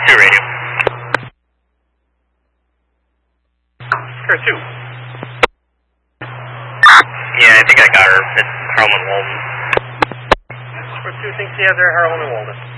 2 radio. Square 2. Yeah, I think I got her. It's Harlan Walden. Square 2 thinks he has her Harlan and Walden.